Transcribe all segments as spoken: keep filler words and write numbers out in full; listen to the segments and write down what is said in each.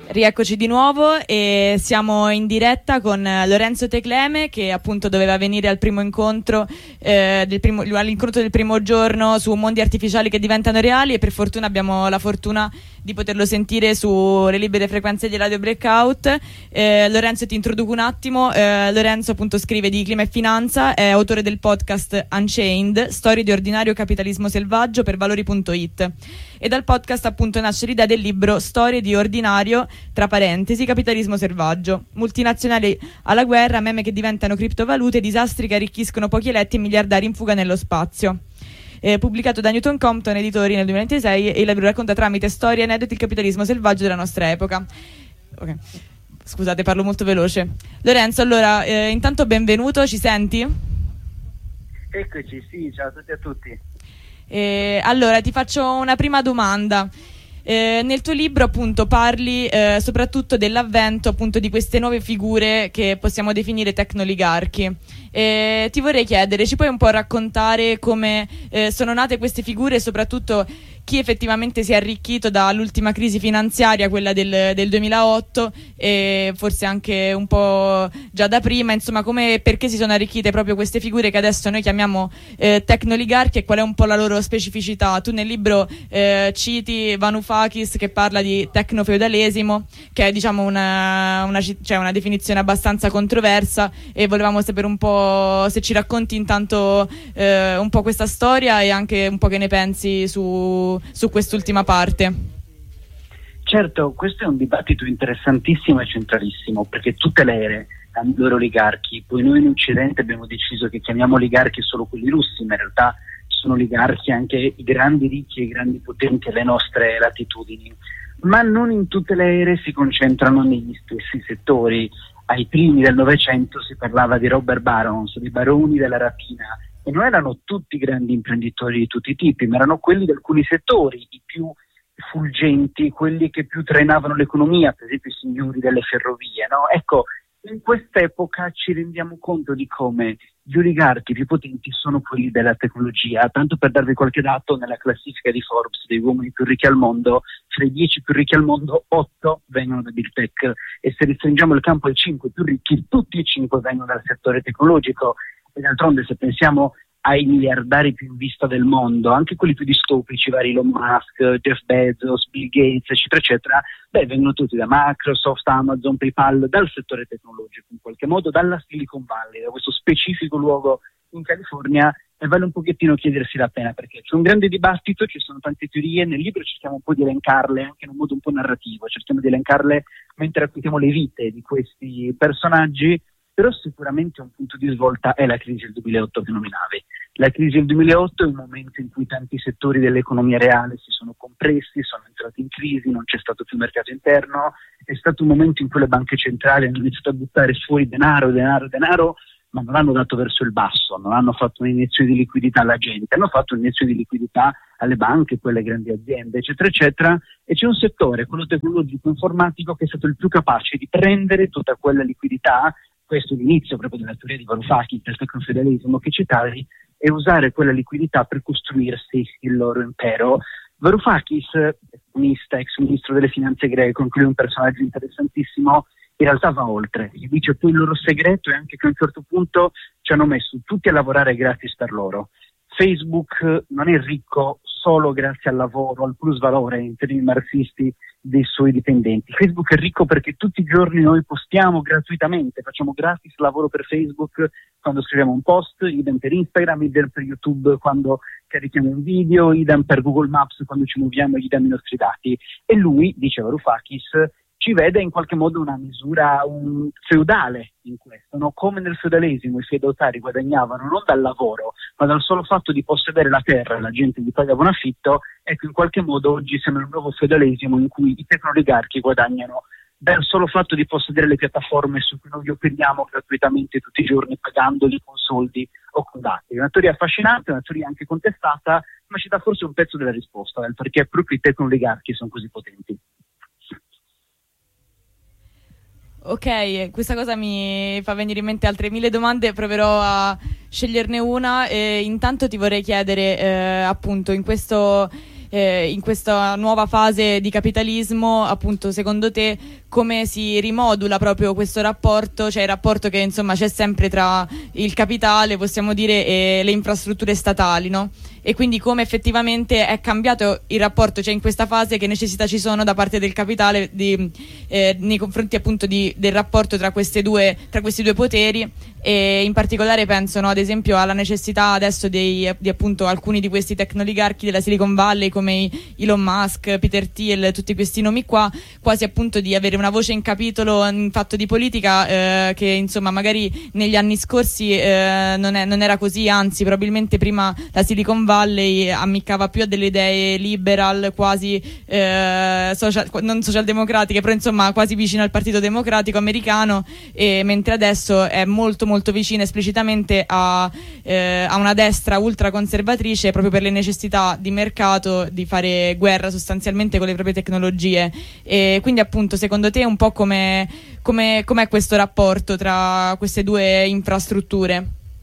Rieccoci di nuovo e siamo in diretta con Lorenzo Tecleme, che appunto doveva venire al primo incontro eh, del primo, all'incontro del primo giorno su Mondi Artificiali che diventano reali, e per fortuna abbiamo la fortuna di poterlo sentire sulle libere frequenze di Radio Breakout. eh, Lorenzo, ti introduco un attimo. eh, Lorenzo appunto scrive di clima e finanza, è autore del podcast Unchained, storie di ordinario capitalismo selvaggio per valori punto it, e dal podcast appunto nasce l'idea del libro Storie di ordinario, tra parentesi, capitalismo selvaggio, multinazionali alla guerra, meme che diventano criptovalute, disastri che arricchiscono pochi eletti e miliardari in fuga nello spazio. Eh, pubblicato da Newton Compton Editori nel duemilaventisei, e il libro racconta tramite storie e aneddoti il capitalismo selvaggio della nostra epoca. Ok, scusate, parlo molto veloce. Lorenzo, allora, eh, intanto benvenuto, ci senti? Eccoci, sì, ciao a tutti e a tutti. Eh, allora, ti faccio una prima domanda. Eh, nel tuo libro appunto parli eh, soprattutto dell'avvento appunto di queste nuove figure che possiamo definire tecnoligarchi. Eh, ti vorrei chiedere, ci puoi un po' raccontare come eh, sono nate queste figure e soprattutto chi effettivamente si è arricchito dall'ultima crisi finanziaria, quella del, del duemilaotto, e forse anche un po' già da prima, insomma, come, perché si sono arricchite proprio queste figure che adesso noi chiamiamo eh, tecnoligarchi, e qual è un po' la loro specificità? Tu nel libro eh, citi Varoufakis, che parla di tecnofeudalesimo, che è diciamo una, una, cioè una definizione abbastanza controversa, e volevamo sapere un po' se ci racconti intanto eh, un po' questa storia e anche un po' che ne pensi su su quest'ultima parte. Certo, questo è un dibattito interessantissimo e centralissimo, perché tutte le ere hanno i loro oligarchi. Poi noi in Occidente abbiamo deciso che chiamiamo oligarchi solo quelli russi, ma in realtà sono oligarchi anche i grandi ricchi e i grandi potenti alle nostre latitudini. Ma non in tutte le ere si concentrano negli stessi settori. Ai primi del Novecento si parlava di robber barons, di baroni della rapina, e non erano tutti grandi imprenditori di tutti i tipi, ma erano quelli di alcuni settori, i più fulgenti, quelli che più trainavano l'economia, per esempio i signori delle ferrovie, no? Ecco, in quest'epoca ci rendiamo conto di come gli oligarchi più potenti sono quelli della tecnologia. Tanto per darvi qualche dato, nella classifica di Forbes degli uomini più ricchi al mondo, fra i dieci più ricchi al mondo, otto vengono da Big Tech, e se restringiamo il campo ai cinque più ricchi, tutti e cinque vengono dal settore tecnologico. E d'altronde, se pensiamo ai miliardari più in vista del mondo, anche quelli più distopici, vari Elon Musk, Jeff Bezos, Bill Gates, eccetera, eccetera, beh, vengono tutti da Microsoft, Amazon, PayPal, dal settore tecnologico, in qualche modo, dalla Silicon Valley, da questo specifico luogo in California, e vale un pochettino chiedersi la pena, perché c'è un grande dibattito, ci sono tante teorie, nel libro cerchiamo un po' di elencarle, anche in un modo un po' narrativo, cerchiamo di elencarle mentre raccontiamo le vite di questi personaggi. Però sicuramente un punto di svolta è la crisi del duemilaotto che nominavi. La crisi del duemilaotto è un momento in cui tanti settori dell'economia reale si sono compressi, sono entrati in crisi, non c'è stato più mercato interno, è stato un momento in cui le banche centrali hanno iniziato a buttare fuori denaro, denaro, denaro, ma non l'hanno dato verso il basso, non hanno fatto un'iniezione di liquidità alla gente, hanno fatto un'iniezione di liquidità alle banche, poi alle grandi aziende, eccetera, eccetera, e c'è un settore, quello tecnologico informatico, che è stato il più capace di prendere tutta quella liquidità. Questo è l'inizio proprio della teoria di Varoufakis, del tecnofeudalesimo che citavi, e usare quella liquidità per costruirsi il loro impero. Varoufakis, economista, ex ministro delle finanze greco, anche lui è un personaggio interessantissimo, in realtà va oltre. Gli dice poi il loro segreto è anche che a un certo punto ci hanno messo tutti a lavorare gratis per loro. Facebook non è ricco solo grazie al lavoro, al plus valore in termini marxisti dei suoi dipendenti. Facebook è ricco perché tutti i giorni noi postiamo gratuitamente, facciamo gratis lavoro per Facebook quando scriviamo un post, idem per Instagram, idem per YouTube quando carichiamo un video, idem per Google Maps quando ci muoviamo, idem i nostri dati. E lui, dice Varoufakis, ci vede in qualche modo una misura un feudale in questo, no? Come nel feudalesimo i feudatari guadagnavano non dal lavoro, ma dal solo fatto di possedere la terra e la gente gli pagava un affitto. Ecco, in qualche modo oggi siamo nel nuovo feudalesimo in cui i tecnoligarchi guadagnano dal solo fatto di possedere le piattaforme su cui noi operiamo gratuitamente tutti i giorni, pagandoli con soldi o con dati. È una teoria affascinante, una teoria anche contestata, ma ci dà forse un pezzo della risposta, del perché proprio i tecnoligarchi sono così potenti. Ok, questa cosa mi fa venire in mente altre mille domande, proverò a sceglierne una. E intanto ti vorrei chiedere, eh, appunto, in questo eh, in questa nuova fase di capitalismo, appunto, secondo te come si rimodula proprio questo rapporto, cioè il rapporto che insomma c'è sempre tra il capitale, possiamo dire, e le infrastrutture statali, no? E quindi come effettivamente è cambiato il rapporto, cioè in questa fase che necessità ci sono da parte del capitale di, eh, nei confronti appunto di, del rapporto tra queste due, tra questi due poteri, e in particolare penso, no, ad esempio alla necessità adesso dei, di appunto alcuni di questi tecnoligarchi della Silicon Valley come Elon Musk, Peter Thiel, tutti questi nomi qua, quasi appunto di avere una voce in capitolo in fatto di politica, eh, che insomma magari negli anni scorsi eh, non, è, non era così, anzi probabilmente prima la Silicon Valley ammiccava più a delle idee liberal, quasi eh, social, non socialdemocratiche, però insomma quasi vicino al Partito Democratico americano, e mentre adesso è molto molto vicina esplicitamente a, eh, a una destra ultraconservatrice, proprio per le necessità di mercato di fare guerra sostanzialmente con le proprie tecnologie. E quindi appunto secondo te un po' come come com'è questo rapporto tra queste due infrastrutture?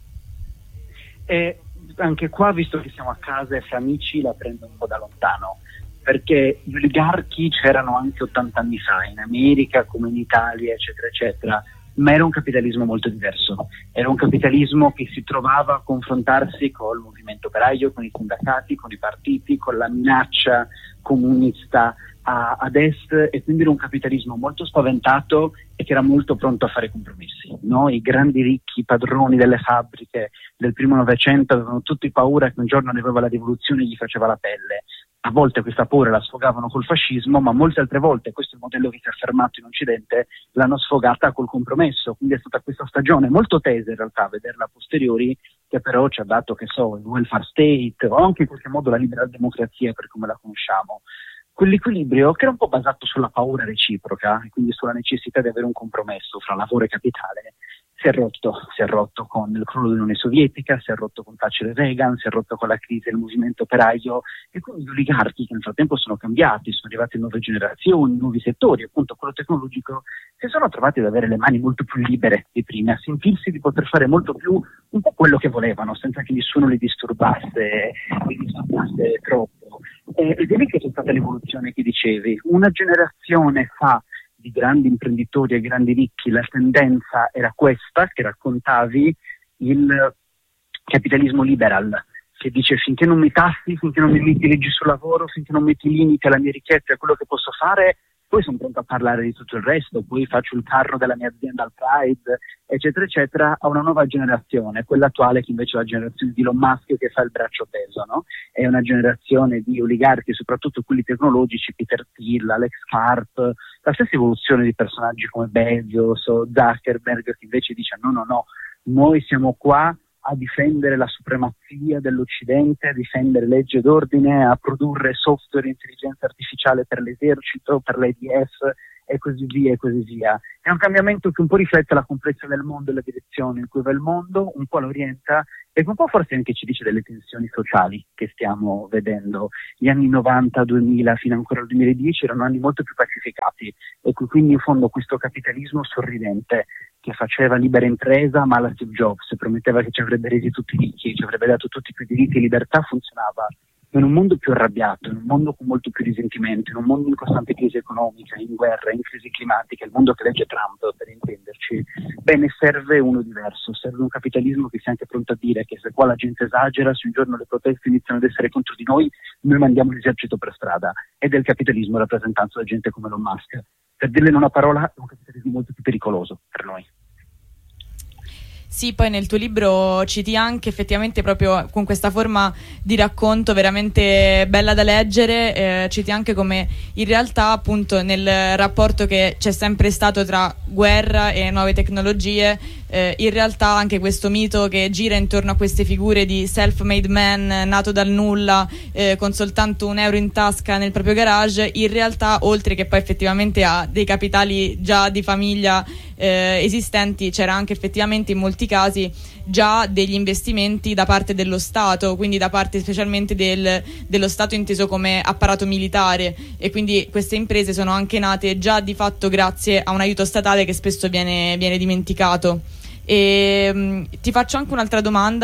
E anche qua, visto che siamo a casa e fra amici, la prendo un po' da lontano, perché gli oligarchi c'erano anche ottanta anni fa in America come in Italia, eccetera eccetera, ma era un capitalismo molto diverso. Era un capitalismo che si trovava a confrontarsi col movimento operaio, con i sindacati, con i partiti, con la minaccia comunista a, ad est, e quindi era un capitalismo molto spaventato e che era molto pronto a fare compromessi, no? I grandi ricchi padroni delle fabbriche del primo Novecento avevano tutti paura che un giorno arrivava la rivoluzione e gli faceva la pelle. A volte questa paura la sfogavano col fascismo, ma molte altre volte, questo è il modello che si è affermato in Occidente, l'hanno sfogata col compromesso. Quindi è stata questa stagione molto tesa in realtà, a vederla a posteriori, che però ci ha dato, che so, il welfare state o anche in qualche modo la liberal democrazia per come la conosciamo. Quell'equilibrio che era un po' basato sulla paura reciproca e quindi sulla necessità di avere un compromesso fra lavoro e capitale, si è rotto, si è rotto con il crollo dell'Unione Sovietica, si è rotto con Thatcher e Reagan, si è rotto con la crisi del movimento operaio, e quindi gli oligarchi, che nel frattempo sono cambiati, sono arrivati nuove generazioni, nuovi settori, appunto quello tecnologico, si sono trovati ad avere le mani molto più libere di prima, a sentirsi di poter fare molto più un po' quello che volevano, senza che nessuno li disturbasse, li disturbasse troppo. Eh, ed è lì che c'è stata l'evoluzione che dicevi. Una generazione fa di grandi imprenditori e grandi ricchi, la tendenza era questa che raccontavi, il capitalismo liberal, che dice: finché non mi tassi, finché non mi metti leggi sul lavoro, finché non metti limiti alla mia ricchezza e a quello che posso fare, poi sono pronto a parlare di tutto il resto, poi faccio il carro della mia azienda al Pride, eccetera eccetera, a una nuova generazione, quella attuale, che invece è la generazione di Elon Musk, che fa il braccio teso, no? È una generazione di oligarchi, soprattutto quelli tecnologici, Peter Thiel, Alex Karp, la stessa evoluzione di personaggi come Bezos o Zuckerberg, che invece dice no no no, noi siamo qua a difendere la supremazia dell'Occidente, a difendere legge d'ordine, a produrre software e intelligenza artificiale per l'esercito, per l'A D F e così via e così via. È un cambiamento che un po' riflette la complessità del mondo e la direzione in cui va il mondo, un po' lo orienta e un po' forse anche ci dice delle tensioni sociali che stiamo vedendo. Gli anni novanta, duemila fino ancora al duemiladieci erano anni molto più pacificati, e quindi in fondo questo capitalismo sorridente che faceva libera impresa ma alla Steve Jobs, prometteva che ci avrebbe resi tutti ricchi, ci avrebbe dato tutti più diritti e libertà, funzionava. In un mondo più arrabbiato, in un mondo con molto più risentimento, in un mondo in costante crisi economica, in guerra, in crisi climatica, il mondo che legge Trump, per intenderci, bene, serve uno diverso, serve un capitalismo che sia anche pronto a dire che se qua la gente esagera, se un giorno le proteste iniziano ad essere contro di noi, noi mandiamo l'esercito per strada. Ed è il capitalismo rappresentato da gente come Elon Musk. Per dirle in una parola, è un capitalismo molto più pericoloso per noi. Sì, poi nel tuo libro citi anche effettivamente proprio con questa forma di racconto veramente bella da leggere, eh, citi anche come in realtà appunto nel rapporto che c'è sempre stato tra guerra e nuove tecnologie, eh, in realtà anche questo mito che gira intorno a queste figure di self-made man nato dal nulla, eh, con soltanto un euro in tasca nel proprio garage, in realtà oltre che poi effettivamente a dei capitali già di famiglia eh, esistenti, c'era anche effettivamente in molti casi già degli investimenti da parte dello Stato, quindi da parte specialmente del, dello Stato inteso come apparato militare, e quindi queste imprese sono anche nate già di fatto grazie a un aiuto statale che spesso viene, viene dimenticato. E, mh, ti faccio anche un'altra domanda.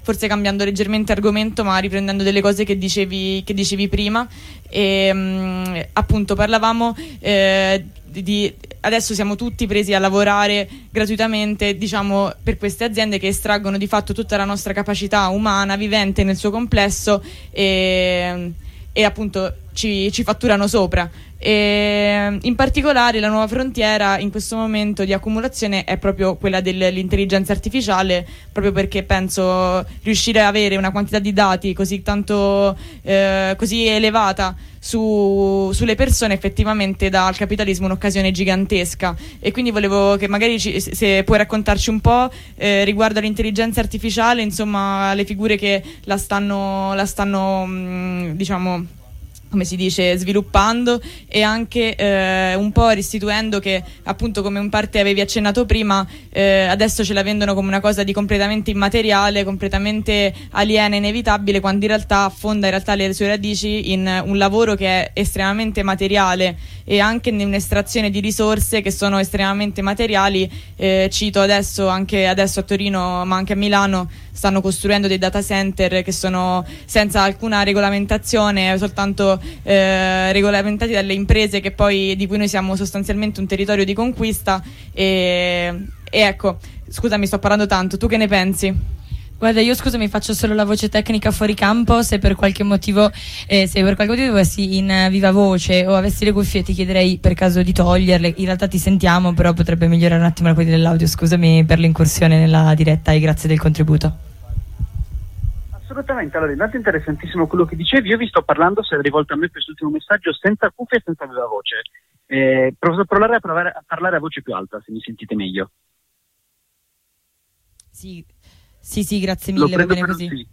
forse cambiando leggermente argomento, ma riprendendo delle cose che dicevi, che dicevi prima. E mh, appunto parlavamo eh, di, di adesso siamo tutti presi a lavorare gratuitamente, diciamo, per queste aziende che estraggono di fatto tutta la nostra capacità umana vivente nel suo complesso e, e appunto ci, ci fatturano sopra. E in particolare la nuova frontiera in questo momento di accumulazione è proprio quella dell'intelligenza artificiale, proprio perché penso riuscire ad avere una quantità di dati così tanto eh, così elevata su, sulle persone effettivamente dà al capitalismo un'occasione gigantesca. E quindi volevo che magari ci, se puoi raccontarci un po' eh, riguardo all'intelligenza artificiale, insomma le figure che la stanno, la stanno mh, diciamo come si dice, sviluppando, e anche eh, un po' restituendo che appunto, come in parte avevi accennato prima, eh, adesso ce la vendono come una cosa di completamente immateriale, completamente aliena, inevitabile, quando in realtà affonda in realtà le sue radici in un lavoro che è estremamente materiale e anche in un'estrazione di risorse che sono estremamente materiali. Eh, cito adesso, anche adesso a Torino ma anche a Milano stanno costruendo dei data center che sono senza alcuna regolamentazione, soltanto eh, regolamentati dalle imprese che poi, di cui noi siamo sostanzialmente un territorio di conquista. E, e ecco, scusami, sto parlando tanto, tu che ne pensi? Guarda, io scusami, faccio solo la voce tecnica fuori campo. Se per qualche motivo eh, se per qualche motivo avessi in uh, viva voce o avessi le cuffie, ti chiederei per caso di toglierle. In realtà ti sentiamo, però potrebbe migliorare un attimo la qualità dell'audio. Scusami per l'incursione nella diretta e grazie del contributo. Assolutamente, allora intanto interessantissimo quello che dicevi. Io vi sto parlando, se è rivolto a me quest'ultimo messaggio, senza cuffie e senza viva voce. Eh, provo a provare a, provare a parlare a voce più alta, se mi sentite meglio. Sì, sì, sì, grazie mille, va bene così. Sì.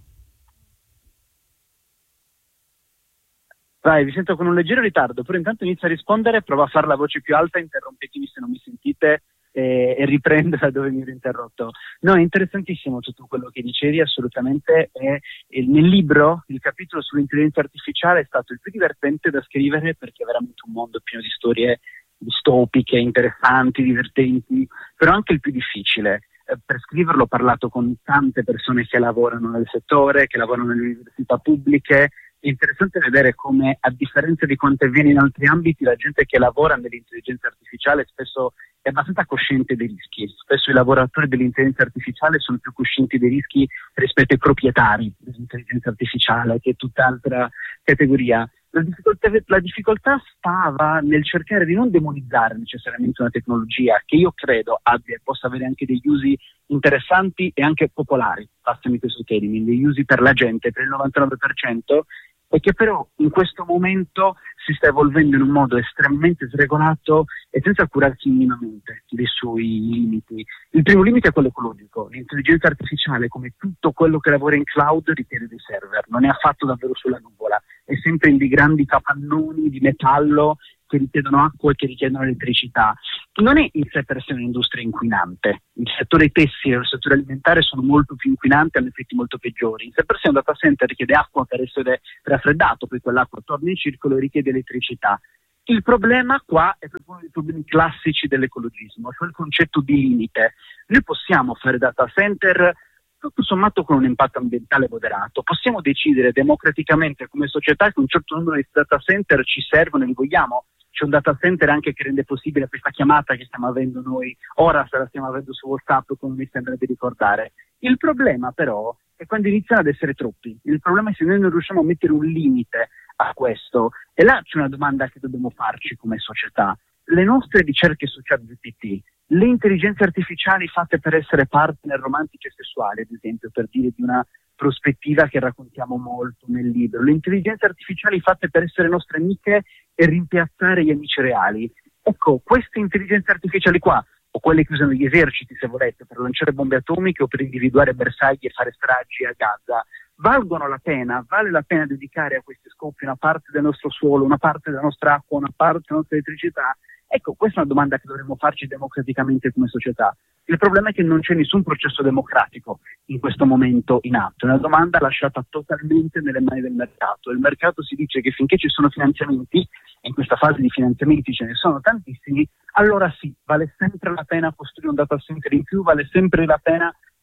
Vai, vi sento con un leggero ritardo, però intanto inizio a rispondere, provo a fare la voce più alta, interrompetemi se non mi sentite e, e riprendo da dove mi ero interrotto. No, è interessantissimo tutto quello che dicevi, assolutamente. E, e nel libro, il capitolo sull'intelligenza artificiale è stato il più divertente da scrivere, perché è veramente un mondo pieno di storie distopiche, interessanti, divertenti, però anche il più difficile. Per scriverlo ho parlato con tante persone che lavorano nel settore, che lavorano nelle università pubbliche. È interessante vedere come, a differenza di quanto avviene in altri ambiti, la gente che lavora nell'intelligenza artificiale spesso è abbastanza cosciente dei rischi. Spesso i lavoratori dell'intelligenza artificiale sono più coscienti dei rischi rispetto ai proprietari dell'intelligenza artificiale, che è tutt'altra categoria. La difficoltà, la difficoltà stava nel cercare di non demonizzare necessariamente una tecnologia che io credo abbia, possa avere anche degli usi interessanti e anche popolari, passami questo termine, degli usi per la gente, per il novantanove per cento, e che però in questo momento si sta evolvendo in un modo estremamente sregolato e senza curarsi minimamente dei suoi limiti. Il primo limite è quello ecologico. L'intelligenza artificiale, come tutto quello che lavora in cloud, richiede dei server, non è affatto davvero sulla nuvola, è sempre in dei grandi capannoni di metallo che richiedono acqua e che richiedono elettricità. Non è in sé per sé un'industria inquinante. Il settore tessile e il settore alimentare sono molto più inquinanti, hanno effetti molto peggiori. In sé per sé un data center richiede acqua per essere raffreddato, poi quell'acqua torna in circolo e richiede elettricità. Il problema qua è proprio uno dei problemi classici dell'ecologismo, cioè il concetto di limite. Noi possiamo fare data center tutto sommato con un impatto ambientale moderato. Possiamo decidere democraticamente come società che un certo numero di data center ci servono e li vogliamo. C'è un data center anche che rende possibile questa chiamata che stiamo avendo noi, ora se la stiamo avendo su WhatsApp, come mi sembra di ricordare. Il problema però è quando iniziano ad essere troppi. Il problema è se noi non riusciamo a mettere un limite a questo. E là c'è una domanda che dobbiamo farci come società. Le nostre ricerche su ChatGPT, le intelligenze artificiali fatte per essere partner romantici e sessuali, ad esempio, per dire di una prospettiva che raccontiamo molto nel libro, le intelligenze artificiali fatte per essere nostre amiche e rimpiazzare gli amici reali. Ecco, queste intelligenze artificiali qua, o quelle che usano gli eserciti, se volete, per lanciare bombe atomiche o per individuare bersagli e fare stragi a Gaza, valgono la pena, vale la pena dedicare a questi scopi una parte del nostro suolo, una parte della nostra acqua, una parte della nostra elettricità? Ecco, questa è una domanda che dovremmo farci democraticamente come società. Il problema è che non c'è nessun processo democratico in questo momento in atto, è una domanda lasciata totalmente nelle mani del mercato. Il mercato si dice che finché ci sono finanziamenti, e in questa fase di finanziamenti ce ne sono tantissimi, allora sì, vale sempre la pena costruire un data center in più, vale sempre la pena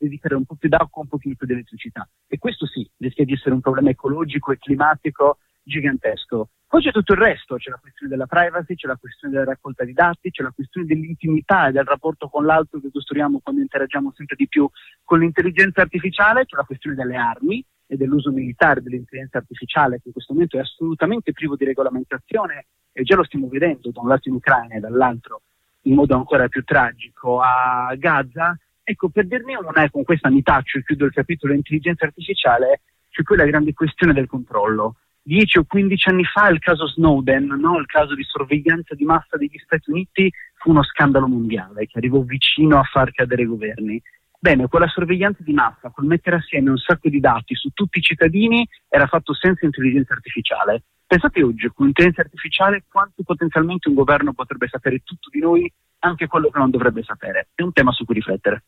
dedicare un po' più d'acqua, un pochino più di elettricità. E questo sì, rischia di essere un problema ecologico e climatico gigantesco. Poi c'è tutto il resto, c'è la questione della privacy, c'è la questione della raccolta di dati, c'è la questione dell'intimità e del rapporto con l'altro che costruiamo quando interagiamo sempre di più con l'intelligenza artificiale, c'è la questione delle armi e dell'uso militare dell'intelligenza artificiale, che in questo momento è assolutamente privo di regolamentazione, e già lo stiamo vedendo da un lato in Ucraina e dall'altro in modo ancora più tragico a Gaza. Ecco, per dirne una, con questa mi taccio e chiudo il capitolo dell'intelligenza artificiale, c'è poi la grande questione del controllo. Dieci o quindici anni fa il caso Snowden, no? Il caso di sorveglianza di massa degli Stati Uniti, fu uno scandalo mondiale che arrivò vicino a far cadere i governi. Bene, quella sorveglianza di massa, col mettere assieme un sacco di dati su tutti i cittadini, era fatto senza intelligenza artificiale. Pensate oggi, con l'intelligenza artificiale, quanto potenzialmente un governo potrebbe sapere tutto di noi, anche quello che non dovrebbe sapere. È un tema su cui riflettere.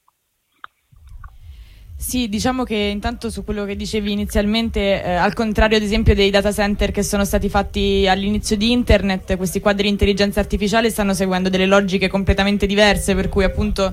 Sì, diciamo che intanto su quello che dicevi inizialmente, eh, al contrario ad esempio dei data center che sono stati fatti all'inizio di internet, questi quadri di intelligenza artificiale stanno seguendo delle logiche completamente diverse, per cui appunto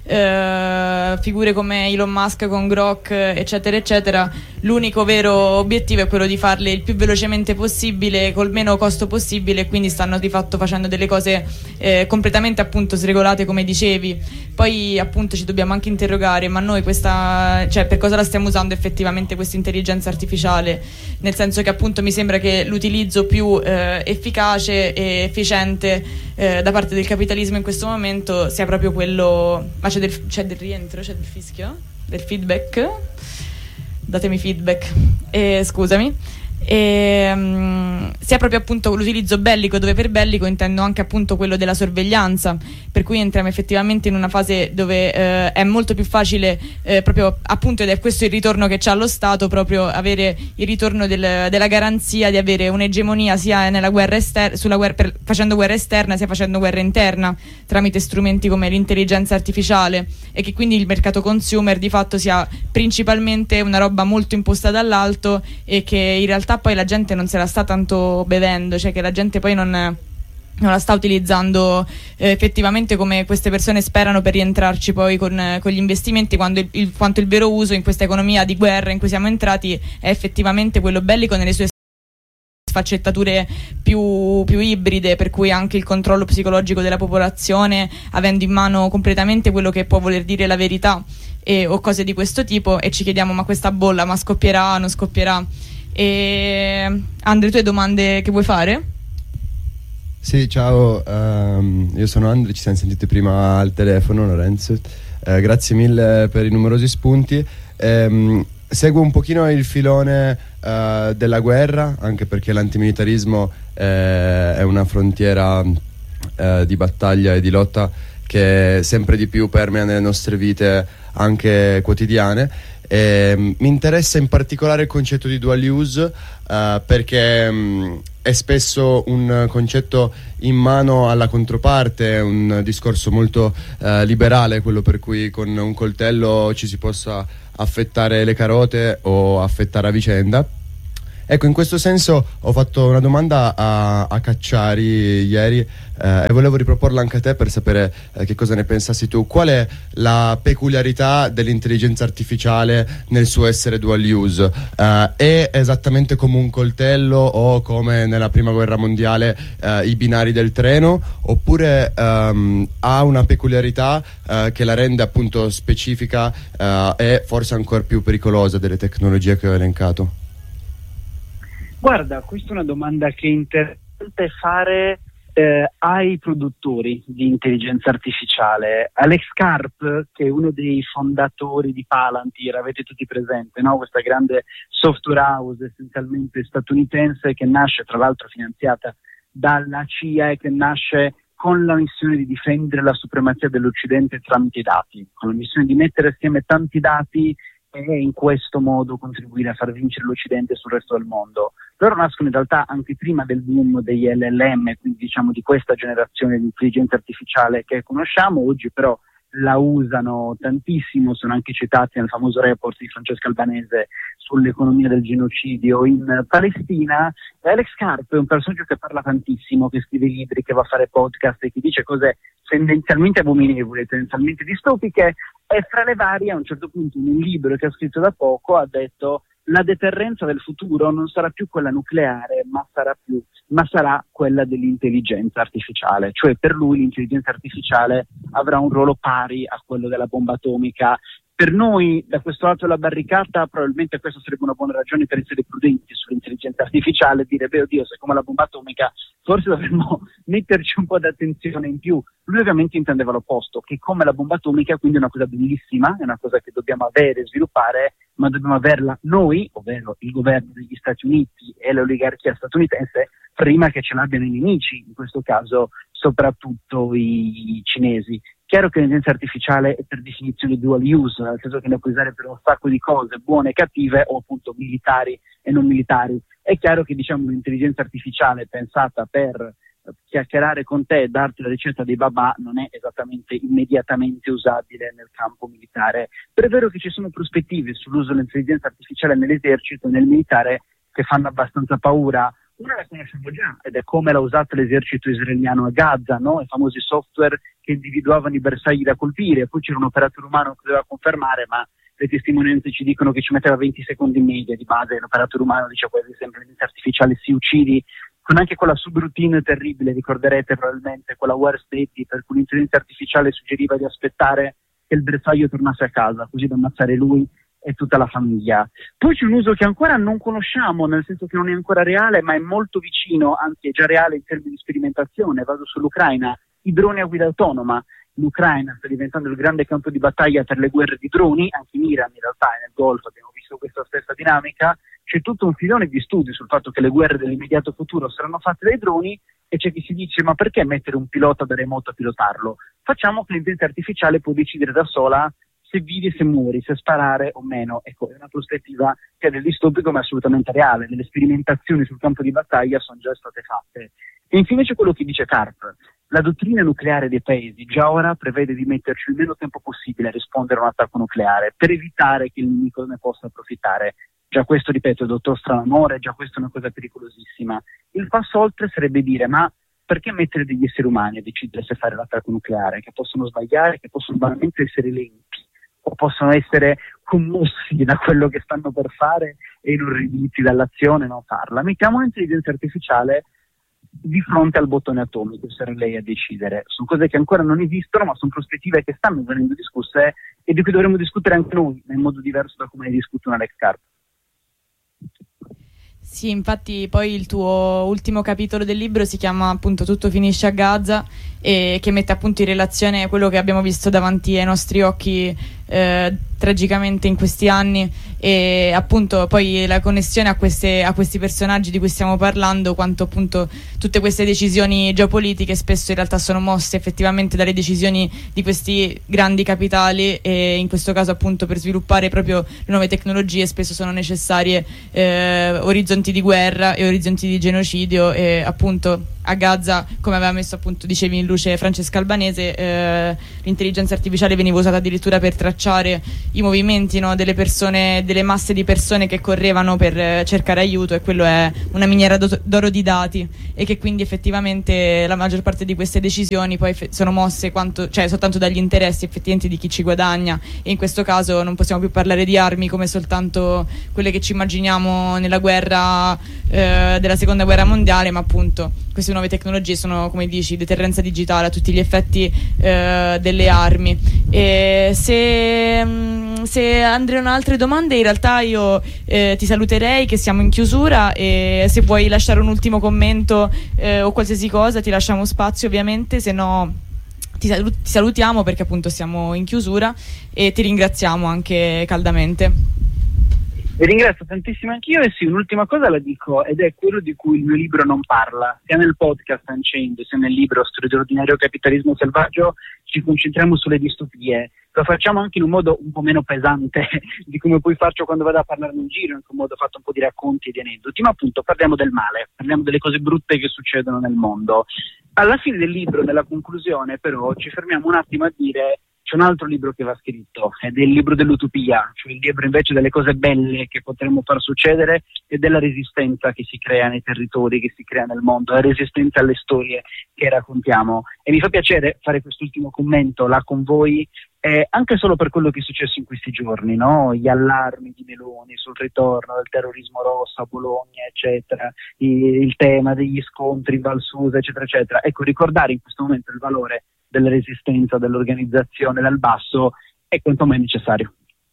eh, figure come Elon Musk con Grok eccetera eccetera, l'unico vero obiettivo è quello di farle il più velocemente possibile col meno costo possibile, e quindi stanno di fatto facendo delle cose eh, completamente appunto sregolate, come dicevi. Poi appunto ci dobbiamo anche interrogare, ma noi questa, cioè per cosa la stiamo usando effettivamente questa intelligenza artificiale, nel senso che appunto mi sembra che l'utilizzo più eh, efficace e efficiente eh, da parte del capitalismo in questo momento sia proprio quello. Ma c'è del, c'è del rientro, c'è del fischio, del feedback, datemi feedback, eh, scusami. E, um, sia proprio appunto l'utilizzo bellico, dove per bellico intendo anche appunto quello della sorveglianza, per cui entriamo effettivamente in una fase dove eh, è molto più facile eh, proprio appunto, ed è questo il ritorno che c'ha lo Stato, proprio avere il ritorno del, della garanzia di avere un'egemonia sia nella guerra esterna, sulla guerra, per, facendo guerra esterna sia facendo guerra interna tramite strumenti come l'intelligenza artificiale, e che quindi il mercato consumer di fatto sia principalmente una roba molto imposta dall'alto, e che in realtà poi la gente non se la sta tanto bevendo, cioè che la gente poi non, non la sta utilizzando eh, effettivamente come queste persone sperano per rientrarci poi con, eh, con gli investimenti, quando il, il, quanto il vero uso in questa economia di guerra in cui siamo entrati è effettivamente quello bellico nelle sue sfaccettature più, più ibride, per cui anche il controllo psicologico della popolazione, avendo in mano completamente quello che può voler dire la verità e, o cose di questo tipo, e ci chiediamo ma questa bolla ma scoppierà, non scoppierà. E Andre, tu hai domande che vuoi fare? Sì, ciao, um, io sono Andre, ci siamo sentiti prima al telefono, Lorenzo, uh, grazie mille per i numerosi spunti. Um, seguo un pochino il filone uh, della guerra, anche perché l'antimilitarismo è, è una frontiera uh, di battaglia e di lotta che sempre di più permea nelle nostre vite anche quotidiane. E, um, mi interessa in particolare il concetto di dual use uh, perché um, è spesso un concetto in mano alla controparte, è un discorso molto uh, liberale, quello per cui con un coltello ci si possa affettare le carote o affettare a vicenda. Ecco, in questo senso ho fatto una domanda a, a Cacciari ieri eh, e volevo riproporla anche a te per sapere eh, che cosa ne pensassi tu. Qual è la peculiarità dell'intelligenza artificiale nel suo essere dual use? Eh, è esattamente come un coltello o come nella prima guerra mondiale eh, i binari del treno, oppure ehm, ha una peculiarità eh, che la rende appunto specifica eh, e forse ancora più pericolosa delle tecnologie che ho elencato? Guarda, questa è una domanda che è interessante fare eh, ai produttori di intelligenza artificiale. Alex Karp, che è uno dei fondatori di Palantir, avete tutti presente, no? Questa grande software house essenzialmente statunitense che nasce, tra l'altro finanziata dalla C I A, e che nasce con la missione di difendere la supremazia dell'Occidente tramite i dati, con la missione di mettere assieme tanti dati e in questo modo contribuire a far vincere l'Occidente sul resto del mondo. Loro nascono in realtà anche prima del boom degli L L M, quindi diciamo di questa generazione di intelligenza artificiale che conosciamo. Oggi però la usano tantissimo, sono anche citati nel famoso report di Francesca Albanese sull'economia del genocidio in Palestina. Alex Karp è un personaggio che parla tantissimo, che scrive libri, che va a fare podcast e che dice cose tendenzialmente abominevoli, tendenzialmente distopiche, e fra le varie a un certo punto in un libro che ha scritto da poco ha detto: la deterrenza del futuro non sarà più quella nucleare, ma sarà più, ma sarà quella dell'intelligenza artificiale. Cioè, per lui l'intelligenza artificiale avrà un ruolo pari a quello della bomba atomica. Per noi, da questo lato della barricata, probabilmente questa sarebbe una buona ragione per essere prudenti sull'intelligenza artificiale e dire: beh, oddio, se come la bomba atomica, forse dovremmo metterci un po' di attenzione in più. Lui ovviamente intendeva l'opposto, che come la bomba atomica, quindi è una cosa bellissima, è una cosa che dobbiamo avere e sviluppare, ma dobbiamo averla noi, ovvero il governo degli Stati Uniti e l'oligarchia statunitense, prima che ce l'abbiano i nemici, in questo caso soprattutto i cinesi. Chiaro che l'intelligenza artificiale è per definizione dual use, nel senso che ne puoi usare per un sacco di cose, buone e cattive, o appunto militari e non militari. È chiaro che, diciamo, l'intelligenza artificiale pensata per chiacchierare con te e darti la ricetta dei babà non è esattamente immediatamente usabile nel campo militare. Però è vero che ci sono prospettive sull'uso dell'intelligenza artificiale nell'esercito e nel militare che fanno abbastanza paura. Una la conosciamo già, ed è come l'ha usata l'esercito israeliano a Gaza, no? I famosi software che individuavano i bersagli da colpire. Poi c'era un operatore umano che doveva confermare, ma le testimonianze ci dicono che ci metteva venti secondi in media di base. L'operatore umano dice quasi sempre: l'intelligenza artificiale si uccidi, con anche quella subroutine terribile, ricorderete probabilmente quella War State, per cui l'intelligenza artificiale suggeriva di aspettare che il bersaglio tornasse a casa, così da ammazzare lui e tutta la famiglia. Poi c'è un uso che ancora non conosciamo, nel senso che non è ancora reale, ma è molto vicino, anzi è già reale in termini di sperimentazione. Vado sull'Ucraina: i droni a guida autonoma. L'Ucraina sta diventando il grande campo di battaglia per le guerre di droni, anche in Iran in realtà e nel Golfo abbiamo visto questa stessa dinamica. C'è tutto un filone di studi sul fatto che le guerre dell'immediato futuro saranno fatte dai droni, e c'è chi si dice: ma perché mettere un pilota da remoto a pilotarlo? Facciamo che l'intelligenza artificiale può decidere da sola se vivi e se muori, se sparare o meno. Ecco, è una prospettiva che è del distopico ma assolutamente reale. Delle sperimentazioni sul campo di battaglia sono già state fatte. E infine c'è quello che dice Karp: la dottrina nucleare dei paesi già ora prevede di metterci il meno tempo possibile a rispondere a un attacco nucleare per evitare che il nemico ne possa approfittare. Già questo, ripeto, dottor Stranamore, già questo è una cosa pericolosissima. Il passo oltre sarebbe dire: ma perché mettere degli esseri umani a decidere se fare l'attacco nucleare, che possono sbagliare, che possono banalmente essere lenti, o possono essere commossi da quello che stanno per fare e inorriditi dall'azione non farla? Mettiamo un'intelligenza artificiale di fronte al bottone atomico, essere lei a decidere. Sono cose che ancora non esistono, ma sono prospettive che stanno venendo discusse e di cui dovremmo discutere anche noi, in modo diverso da come ne discute un Alex Karp. Sì, infatti poi il tuo ultimo capitolo del libro si chiama appunto Tutto finisce a Gaza, e che mette appunto in relazione quello che abbiamo visto davanti ai nostri occhi eh, tragicamente in questi anni, e appunto poi la connessione a, queste, a questi personaggi di cui stiamo parlando, quanto appunto tutte queste decisioni geopolitiche spesso in realtà sono mosse effettivamente dalle decisioni di questi grandi capitali, e in questo caso appunto per sviluppare proprio le nuove tecnologie spesso sono necessarie eh, orizzonti di guerra e orizzonti di genocidio. E appunto a Gaza, come aveva messo appunto, dicevi in luce Francesca Albanese, eh, l'intelligenza artificiale veniva usata addirittura per tracciare i movimenti, no, delle persone, delle masse di persone che correvano per eh, cercare aiuto, e quello è una miniera do- d'oro di dati, e che quindi effettivamente la maggior parte di queste decisioni poi fe- sono mosse quanto, cioè soltanto dagli interessi effettivamente di chi ci guadagna, e in questo caso non possiamo più parlare di armi come soltanto quelle che ci immaginiamo nella guerra eh, della seconda guerra mondiale, ma appunto queste nuove tecnologie sono, come dici, deterrenza digitale a tutti gli effetti eh, delle armi. E se, se andranno altre domande, in realtà io eh, ti saluterei, che siamo in chiusura, e se vuoi lasciare un ultimo commento eh, o qualsiasi cosa ti lasciamo spazio ovviamente, se no ti, salut- ti salutiamo perché appunto siamo in chiusura, e ti ringraziamo anche caldamente. Vi ringrazio tantissimo anch'io, e sì, un'ultima cosa la dico, ed è quello di cui il mio libro non parla. Sia nel podcast Unchained, sia nel libro Storia dell'ordinario capitalismo selvaggio ci concentriamo sulle distopie. Lo facciamo anche in un modo un po' meno pesante di come poi faccio quando vado a parlarne in giro, in un modo fatto un po' di racconti e di aneddoti, ma appunto parliamo del male, parliamo delle cose brutte che succedono nel mondo. Alla fine del libro, nella conclusione, però, ci fermiamo un attimo a dire: c'è un altro libro che va scritto, ed è il libro dell'utopia, cioè il libro invece delle cose belle che potremmo far succedere e della resistenza che si crea nei territori, che si crea nel mondo, la resistenza alle storie che raccontiamo. E mi fa piacere fare quest'ultimo commento là con voi, eh, anche solo per quello che è successo in questi giorni, no? Gli allarmi di Meloni sul ritorno del terrorismo rosso a Bologna, eccetera, il, il tema degli scontri in Val Susa, eccetera, eccetera. Ecco, ricordare in questo momento il valore della resistenza, dell'organizzazione dal basso è quanto mai necessario.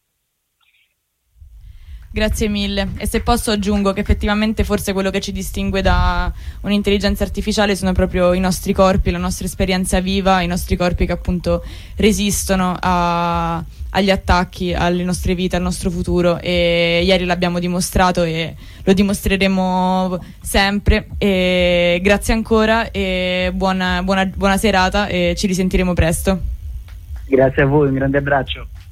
Grazie mille. E se posso aggiungo che effettivamente forse quello che ci distingue da un'intelligenza artificiale sono proprio i nostri corpi, la nostra esperienza viva, i nostri corpi che appunto resistono a, agli attacchi, alle nostre vite, al nostro futuro, e ieri l'abbiamo dimostrato e lo dimostreremo sempre. E grazie ancora e buona, buona, buona serata, e ci risentiremo presto. Grazie a voi, un grande abbraccio.